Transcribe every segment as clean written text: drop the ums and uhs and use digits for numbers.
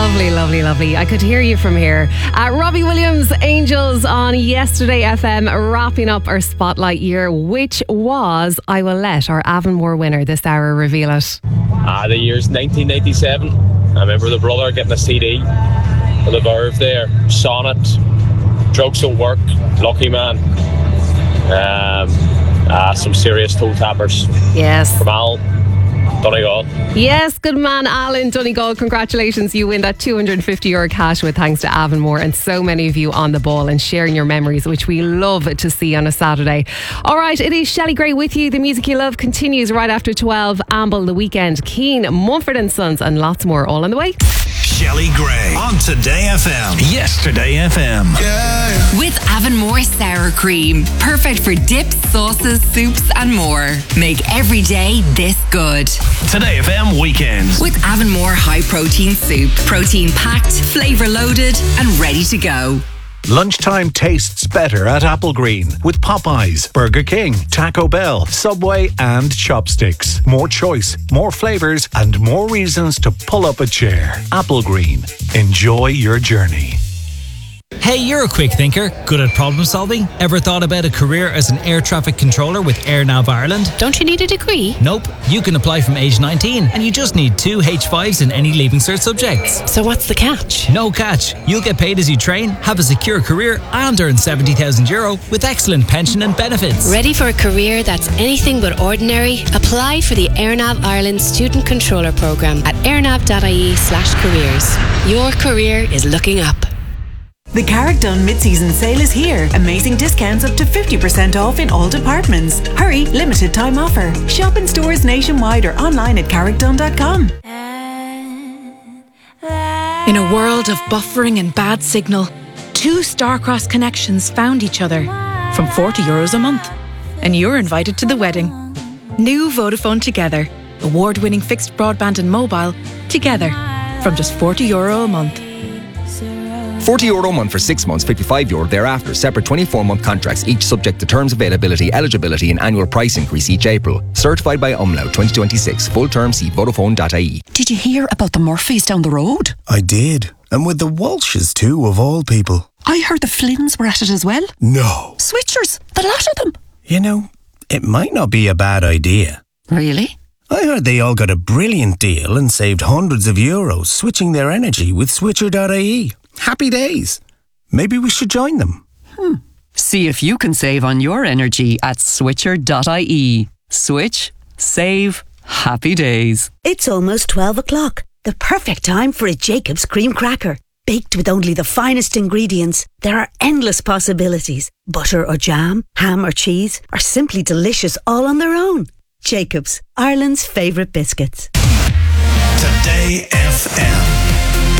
Lovely, lovely, lovely. I could hear you from here. Robbie Williams, Angels on Yesterday FM, wrapping up our Spotlight year, which was, I will let our Avonmore winner this hour reveal it. The year's 1997. I remember the brother getting a CD with a Verve there. Sonnet, Drugs Don't Work, Lucky Man. Some serious toe tappers. Yes. From Al Donegal. Yes, good man, Alan Donegal. Congratulations. You win that €250 cash with thanks to Avonmore, and so many of you on the ball and sharing your memories, which we love to see on a Saturday. All right, it is Shelley Gray with you. The music you love continues right after 12. Amble, The Weekend, Keane, Mumford and Sons, and lots more all on the way. Shelley Gray on Today FM. Yesterday FM. Yeah. With Avonmore Sour Cream. Perfect for dips, sauces, soups and more. Make every day this good. Today FM Weekends. With Avonmore High Protein Soup. Protein packed, flavour loaded and ready to go. Lunchtime tastes better at Applegreen with Popeyes, Burger King, Taco Bell, Subway and Chopsticks. More choice, more flavours and more reasons to pull up a chair. Applegreen. Enjoy your journey. Hey, you're a quick thinker, good at problem solving. Ever thought about a career as an air traffic controller with AirNav Ireland? Don't you need a degree? Nope. You can apply from age 19 and you just need 2 H5s in any Leaving Cert subjects. So what's the catch? No catch. You'll get paid as you train, have a secure career and earn €70,000 with excellent pension and benefits. Ready for a career that's anything but ordinary? Apply for the AirNav Ireland Student Controller Programme at airnav.ie/careers. Your career is looking up. The Carrickdon mid-season sale is here. Amazing discounts up to 50% off in all departments. Hurry, limited time offer. Shop in stores nationwide or online at carrickdon.com. In a world of buffering and bad signal, 2 Starcross connections found each other from €40 a month. And you're invited to the wedding. New Vodafone Together. Award-winning fixed broadband and mobile together from just €40 a month. €40 a month for 6 months, €55 thereafter. Separate 24-month contracts, each subject to terms, availability, eligibility and annual price increase each April. Certified by Umlaut 2026. Full term, see Vodafone.ie. Did you hear about the Murphys down the road? I did. And with the Walshes too, of all people. I heard the Flynns were at it as well. No. Switchers, the lot of them. You know, it might not be a bad idea. Really? I heard they all got a brilliant deal and saved hundreds of euros switching their energy with Switcher.ie. Happy days. Maybe we should join them. See if you can save on your energy at switcher.ie. Switch, save, happy days. It's almost 12 o'clock. The perfect time for a Jacob's cream cracker. Baked with only the finest ingredients, there are endless possibilities. Butter or jam, ham or cheese, or simply delicious all on their own. Jacob's, Ireland's favourite biscuits. Today FM.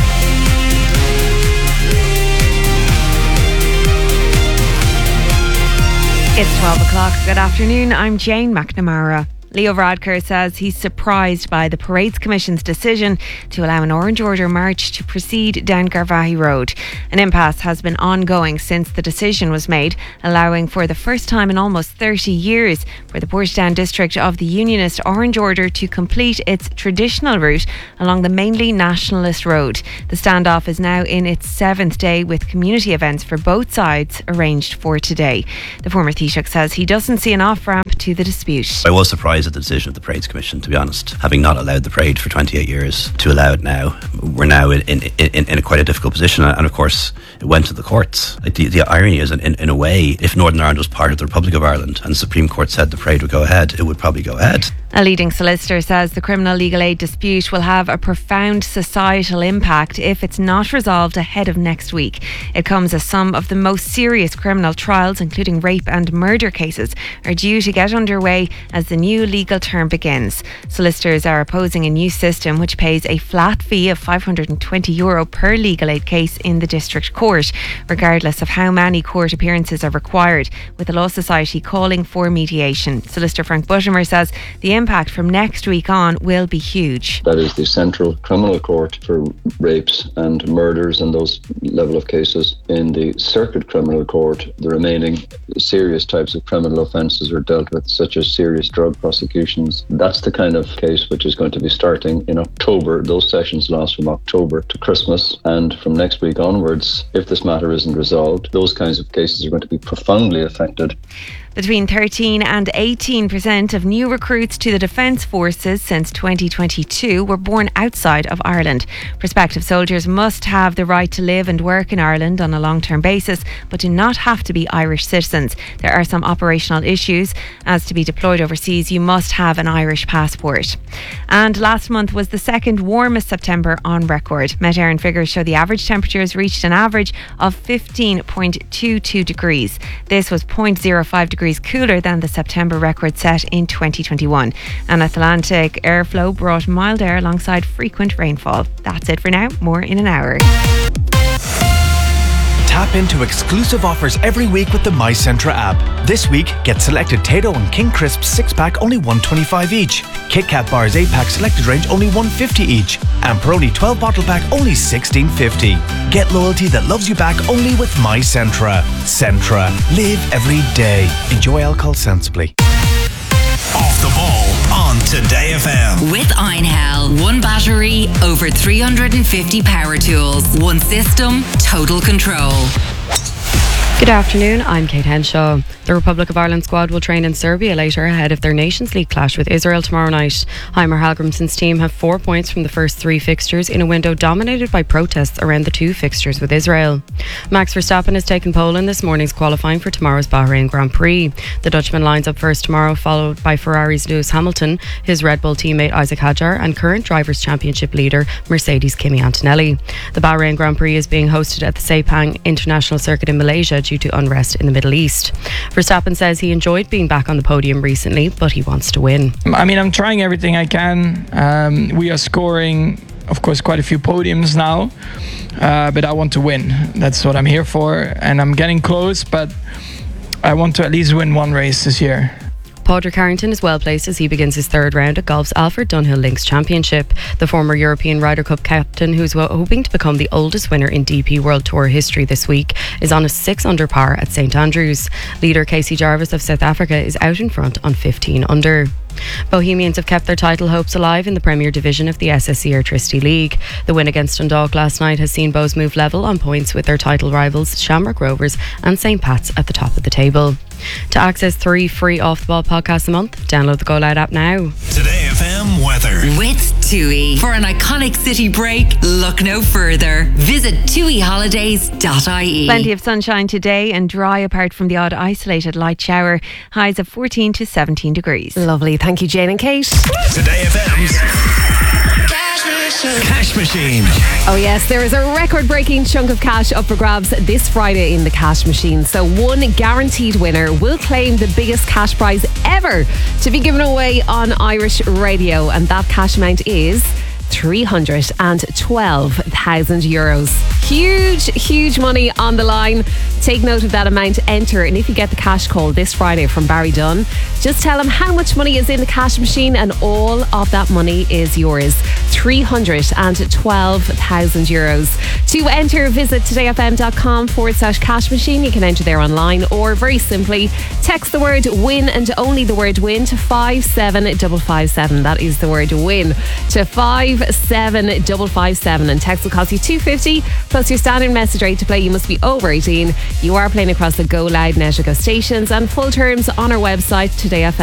It's 12 o'clock. Good afternoon. I'm Jane McNamara. Leo Varadkar says he's surprised by the Parades Commission's decision to allow an Orange Order march to proceed down Garvaghey Road. An impasse has been ongoing since the decision was made, allowing for the first time in almost 30 years for the Portadown district of the Unionist Orange Order to complete its traditional route along the mainly nationalist road. The standoff is now in its 7th day with community events for both sides arranged for today. The former Taoiseach says he doesn't see an off-ramp to the dispute. I was surprised at the decision of the Parades Commission, to be honest. Having not allowed the parade for 28 years, to allow it now, we're now in a quite a difficult position, and of course it went to the courts. The irony is, in a way, if Northern Ireland was part of the Republic of Ireland and the Supreme Court said the parade would go ahead, it would probably go ahead. A leading solicitor says the criminal legal aid dispute will have a profound societal impact if it's not resolved ahead of next week. It comes as some of the most serious criminal trials, including rape and murder cases, are due to get underway as the new legal term begins. Solicitors are opposing a new system which pays a flat fee of €520 per legal aid case in the district court, regardless of how many court appearances are required, with the Law Society calling for mediation. Solicitor Frank Buttimer says the impact from next week on will be huge. That is the Central Criminal Court for rapes and murders and those level of cases. In the Circuit Criminal Court, the remaining serious types of criminal offences are dealt with, such as serious drug prosecutions. That's the kind of case which is going to be starting in October. Those sessions last from October to Christmas, and from next week onwards, if this matter isn't resolved, those kinds of cases are going to be profoundly affected. Between 13 and 18% of new recruits to the Defence Forces since 2022 were born outside of Ireland. Prospective soldiers must have the right to live and work in Ireland on a long-term basis, but do not have to be Irish citizens. There are some operational issues. As to be deployed overseas, you must have an Irish passport. And last month was the second warmest September on record. Met Éireann figures show the average temperatures reached an average of 15.22 degrees. This was 0.05 degrees cooler than the September record set in 2021. An Atlantic airflow brought mild air alongside frequent rainfall. That's it for now. More in an hour. Tap into exclusive offers every week with the MyCentra app. This week, get selected Tayto and King Crisps 6-pack only $1.25 each. Kit Kat bars 8-pack selected range only $1.50 each. And Peroni 12 bottle pack only $16.50. Get loyalty that loves you back only with MyCentra. Centra. Live every day. Enjoy alcohol sensibly. Off the ball on Today FM. With Einhell, one battery, over 350 power tools, one system, total control. Good afternoon, I'm Kate Henshaw. The Republic of Ireland squad will train in Serbia later ahead of their Nations League clash with Israel tomorrow night. Heimer Hallgrimsson's team have 4 points from the first 3 fixtures in a window dominated by protests around the 2 fixtures with Israel. Max Verstappen has taken pole in this morning's qualifying for tomorrow's Bahrain Grand Prix. The Dutchman lines up first tomorrow, followed by Ferrari's Lewis Hamilton, his Red Bull teammate Isaac Hadjar and current Drivers' Championship leader Mercedes' Kimi Antonelli. The Bahrain Grand Prix is being hosted at the Sepang International Circuit in Malaysia due to unrest in the Middle East. Verstappen says he enjoyed being back on the podium recently, but he wants to win. I mean, I'm trying everything I can. We are scoring, of course, quite a few podiums now, but I want to win. That's what I'm here for, and I'm getting close, but I want to at least win one race this year. Padraig Harrington is well placed as he begins his 3rd round at golf's Alfred Dunhill Links Championship. The former European Ryder Cup captain, who's hoping to become the oldest winner in DP World Tour history this week, is on a 6 under par at St Andrews. Leader Casey Jarvis of South Africa is out in front on 15 under. Bohemians have kept their title hopes alive in the Premier Division of the SSE Airtricity League. The win against Dundalk last night has seen Bohs move level on points with their title rivals Shamrock Rovers and St Pat's at the top of the table. To access 3 free Off the Ball podcasts a month, download the Go Loud app now. Today FM weather. With TUI. For an iconic city break, look no further. Visit TUIHolidays.ie. Plenty of sunshine today and dry apart from the odd isolated light shower. Highs of 14 to 17 degrees. Lovely. Thank you, Jane and Kate. Today FM's Cash Machine. Oh yes, there is a record-breaking chunk of cash up for grabs this Friday in the Cash Machine. So one guaranteed winner will claim the biggest cash prize ever to be given away on Irish radio, and that cash amount is €312,000. Huge money on the line. Take note of that amount, enter, and if you get the cash call this Friday from Barry Dunn, just tell him how much money is in the cash machine and all of that money is yours. €312,000. To enter, visit todayfm.com/cash machine. You can enter there online, or very simply text the word win and only the word win to 57557. That is the word win to 57557, and text will cost you $2.50 plus your standard message rate. To play, you must be over 18. You are playing across the Go Loud Network of stations, and full terms on our website todayfm.